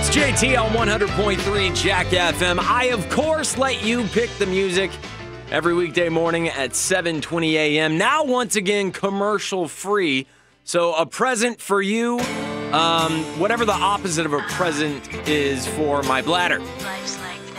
JT on 100.3 Jack FM. I, of course, let you pick the music every weekday morning at 7:20 a.m. Now, once again, commercial-free. So a present for you, whatever the opposite of a present is for my bladder.